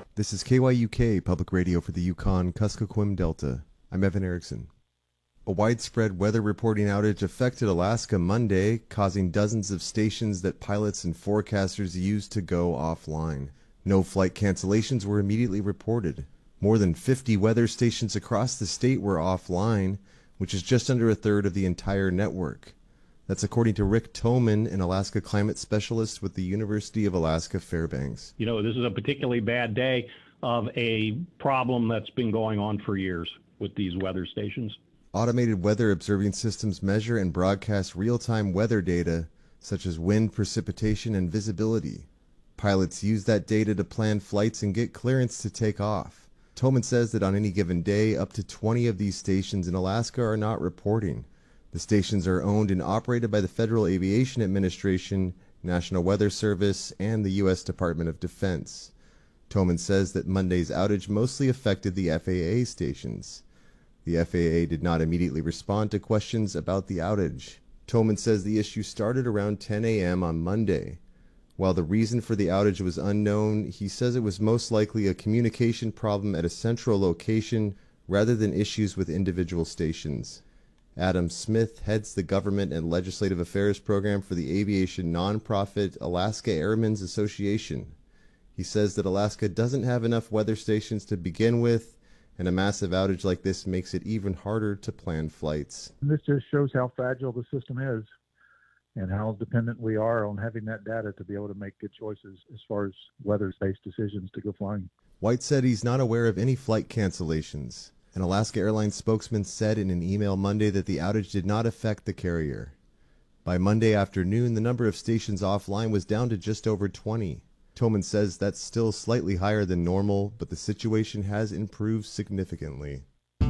This is KYUK, public radio for the Yukon-Kuskokwim Delta. I'm Evan Erickson. A widespread weather reporting outage affected Alaska Monday, causing dozens of stations that pilots and forecasters use to go offline. No flight cancellations were immediately reported. More than 50 weather stations across the state were offline, which is just under a third of the entire network. That's according to Rick Toman, an Alaska climate specialist with the University of Alaska Fairbanks. You know, this is a particularly bad day of a problem that's been going on for years with these weather stations. Automated weather observing systems measure and broadcast real-time weather data, such as wind, precipitation, and visibility. Pilots use that data to plan flights and get clearance to take off. Toman says that on any given day, up to 20 of these stations in Alaska are not reporting. The stations are owned and operated by the Federal Aviation Administration, National Weather Service, and the U.S. Department of Defense. Toman says that Monday's outage mostly affected the FAA stations. The FAA did not immediately respond to questions about the outage. Toman says the issue started around 10 a.m. on Monday. While the reason for the outage was unknown, he says it was most likely a communication problem at a central location rather than issues with individual stations. Adam Smith heads the Government and Legislative Affairs program for the aviation nonprofit Alaska Airmen's Association. He says that Alaska doesn't have enough weather stations to begin with, and a massive outage like this makes it even harder to plan flights. This just shows how fragile the system is and how dependent we are on having that data to be able to make good choices as far as weather-based decisions to go flying. White said he's not aware of any flight cancellations. An Alaska Airlines spokesman said in an email Monday that the outage did not affect the carrier. By Monday afternoon, the number of stations offline was down to just over 20. Toman says that's still slightly higher than normal, but the situation has improved significantly.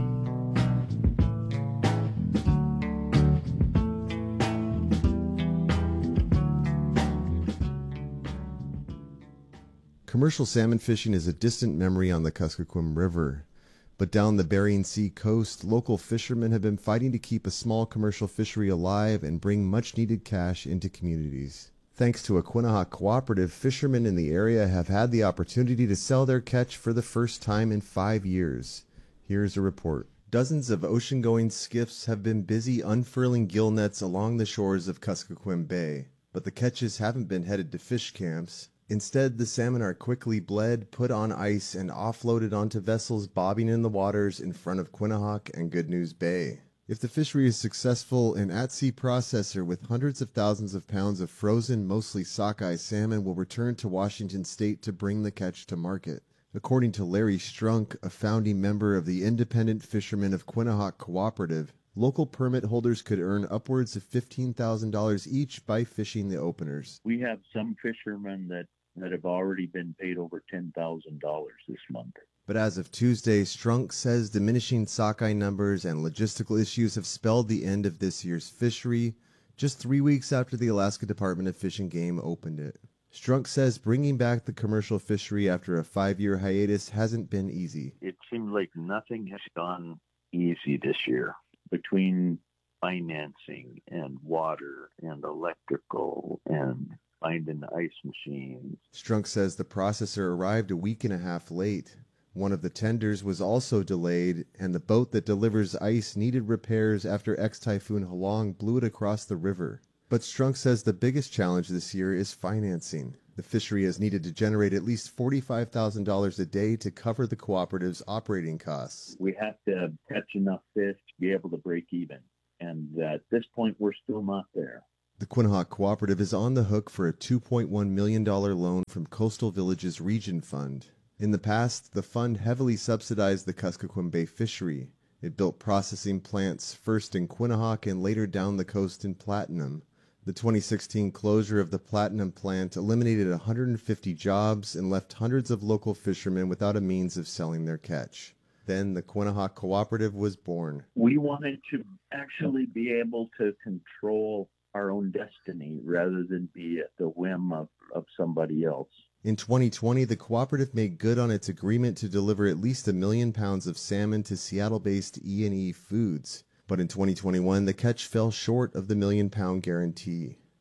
Commercial salmon fishing is a distant memory on the Kuskokwim River. But down the Bering Sea coast, local fishermen have been fighting to keep a small commercial fishery alive and bring much-needed cash into communities. Thanks to a Quinhagak cooperative, fishermen in the area have had the opportunity to sell their catch for the first time in 5 years. Here's a report. Dozens of ocean-going skiffs have been busy unfurling gill nets along the shores of Kuskokwim Bay, but the catches haven't been headed to fish camps. Instead, the salmon are quickly bled, put on ice, and offloaded onto vessels bobbing in the waters in front of Quinhagak and Good News Bay. If the fishery is successful, an at-sea processor with hundreds of thousands of pounds of frozen, mostly sockeye salmon will return to Washington State to bring the catch to market. According to Larry Strunk, a founding member of the Independent Fishermen of Quinhagak Cooperative, local permit holders could earn upwards of $15,000 each by fishing the openers. We have some fishermen that have already been paid over $10,000 this month. But as of Tuesday, Strunk says diminishing sockeye numbers and logistical issues have spelled the end of this year's fishery, just 3 weeks after the Alaska Department of Fish and Game opened it. Strunk says bringing back the commercial fishery after a 5-year hiatus hasn't been easy. It seems like nothing has gone easy this year. Between financing and water and electrical and finding ice machines. Strunk says the processor arrived a week and a half late. One of the tenders was also delayed, and the boat that delivers ice needed repairs after ex-Typhoon Halong blew it across the river. But Strunk says the biggest challenge this year is financing. The fishery has needed to generate at least $45,000 a day to cover the cooperative's operating costs. We have to catch enough fish to be able to break even, and at this point we're still not there. The Quinhagak Cooperative is on the hook for a $2.1 million loan from Coastal Villages Region Fund. In the past, the fund heavily subsidized the Kuskokwim Bay fishery. It built processing plants first in Quinhagak and later down the coast in Platinum. The 2016 closure of the Platinum plant eliminated 150 jobs and left hundreds of local fishermen without a means of selling their catch. Then the Quinhagak Cooperative was born. We wanted to actually be able to control our own destiny rather than be at the whim of somebody else. In 2020, the cooperative made good on its agreement to deliver at least 1 million pounds of salmon to Seattle-based E&E Foods. But in 2021, the catch fell short of the 1 million pound guarantee.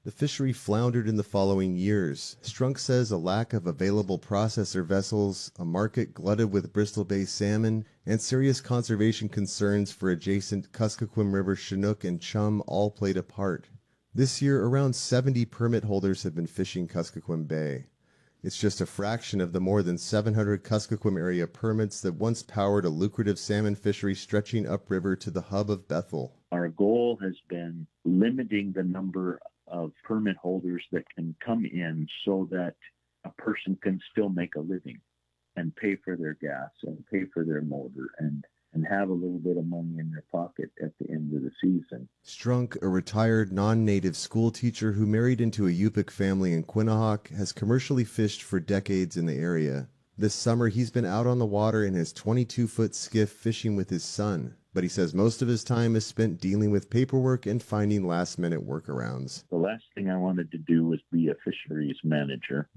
The fishery floundered in the following years. Strunk says a lack of available processor vessels, a market glutted with Bristol Bay salmon, and serious conservation concerns for adjacent Kuskokwim River Chinook and chum all played a part. This year, around 70 permit holders have been fishing Kuskokwim Bay. It's just a fraction of the more than 700 Kuskokwim area permits that once powered a lucrative salmon fishery stretching upriver to the hub of Bethel. Our goal has been limiting the number of permit holders that can come in so that a person can still make a living and pay for their gas and pay for their motor and have a little bit of money in their pocket at the end of the season. Strunk, a retired non-native school teacher who married into a Yupik family in Quinnahock, has commercially fished for decades in the area. This summer, he's been out on the water in his 22-foot skiff fishing with his son, but he says most of his time is spent dealing with paperwork and finding last-minute workarounds. The last thing I wanted to do was be a fisheries manager,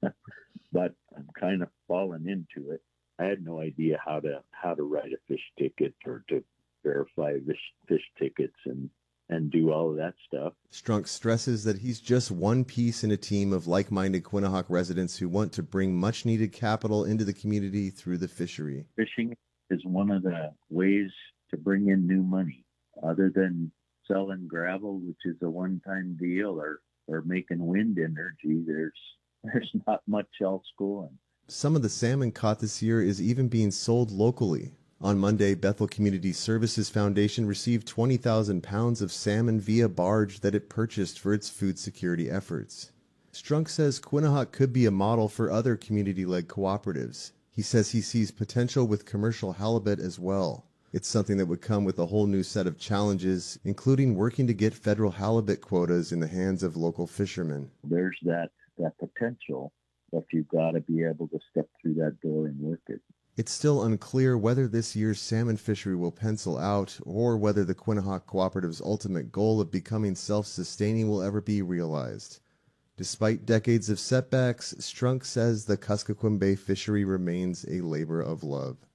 but I'm kind of fallen into it. I had no idea how to write a fish ticket or to verify fish tickets and do all of that stuff. Strunk stresses that he's just one piece in a team of like-minded Quinnahock residents who want to bring much-needed capital into the community through the fishery. Fishing is one of the ways to bring in new money, other than selling gravel, which is a one-time deal, or making wind energy. There's not much else going. Some of the salmon caught this year is even being sold locally. On Monday, Bethel Community Services Foundation received 20,000 pounds of salmon via barge that it purchased for its food security efforts. Strunk says Quinnahock could be a model for other community-led cooperatives. He says he sees potential with commercial halibut as well. It's something that would come with a whole new set of challenges, including working to get federal halibut quotas in the hands of local fishermen. There's that potential, but you've got to be able to step through that door and work it. It's still unclear whether this year's salmon fishery will pencil out or whether the Quinnahock Cooperative's ultimate goal of becoming self-sustaining will ever be realized. Despite decades of setbacks, Strunk says the Kuskokwim Bay fishery remains a labor of love.